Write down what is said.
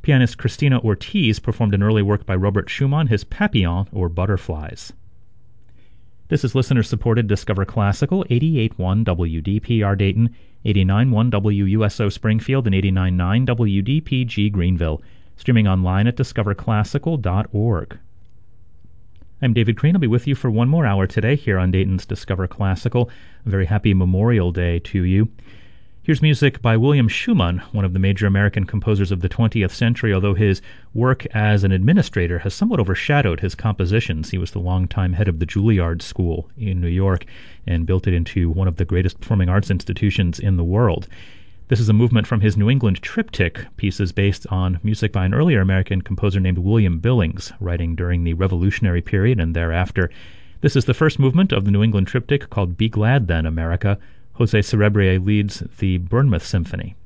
Pianist Cristina Ortiz performed an early work by Robert Schumann, his Papillon, or Butterflies. This is listener-supported Discover Classical, 88.1 WDPR Dayton, 89.1 WUSO Springfield, and 89.9 WDPG Greenville, streaming online at discoverclassical.org. I'm David Crane. I'll be with you for one more hour today here on Dayton's Discover Classical. A very happy Memorial Day to you. Here's music by William Schumann, one of the major American composers of the 20th century, although his work as an administrator has somewhat overshadowed his compositions. He was the longtime head of the Juilliard School in New York and built it into one of the greatest performing arts institutions in the world. This is a movement from his New England Triptych, pieces based on music by an earlier American composer named William Billings, writing during the Revolutionary period and thereafter. This is the first movement of the New England Triptych, called Be Glad Then, America. Jose Cerebrier leads the Bournemouth Symphony.